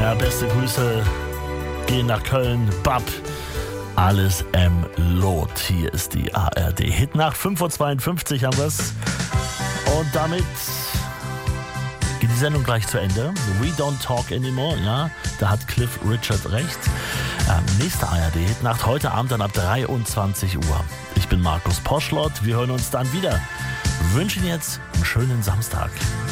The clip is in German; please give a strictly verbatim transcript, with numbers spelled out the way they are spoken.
Ja, beste Grüße gehen nach Köln. Bab, alles M. Lot. Hier ist die A R D. Hitnacht, fünf Uhr zweiundfünfzig haben wir es. Und damit geht die Sendung gleich zu Ende. We don't talk anymore. Ja, da hat Cliff Richard recht. Ähm, nächste A R D Hitnacht heute Abend dann ab dreiundzwanzig Uhr. Ich bin Markus Poschlott. Wir hören uns dann wieder. Wünschen jetzt einen schönen Samstag.